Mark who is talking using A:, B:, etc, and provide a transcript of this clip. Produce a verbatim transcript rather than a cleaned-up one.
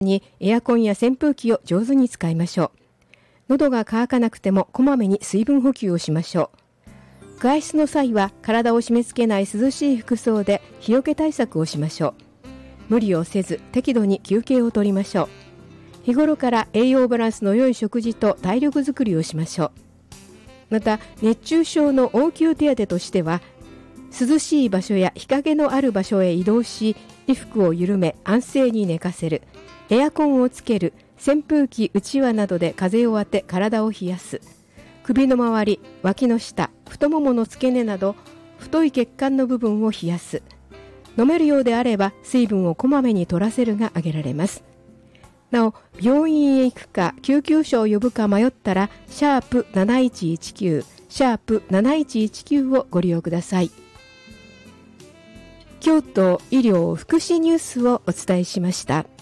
A: にエアコンや扇風機を上手に使いましょう。喉が渇かなくてもこまめに水分補給をしましょう。外出の際は体を締め付けない涼しい服装で日よけ対策をしましょう。無理をせず適度に休憩をとりましょう。日頃から栄養バランスの良い食事と体力づくりをしましょう。また熱中症の応急手当としては、涼しい場所や日陰のある場所へ移動し、衣服を緩め安静に寝かせる、エアコンをつける、扇風機うちわなどで風を当て体を冷やす、首の周り、脇の下、太ももの付け根など太い血管の部分を冷やす。飲めるようであれば水分をこまめに取らせるが挙げられます。なお、病院へ行くか救急車を呼ぶか迷ったらシャープなないちいちきゅうシャープなないちいちきゅうをご利用ください。京都医療福祉ニュースをお伝えしました。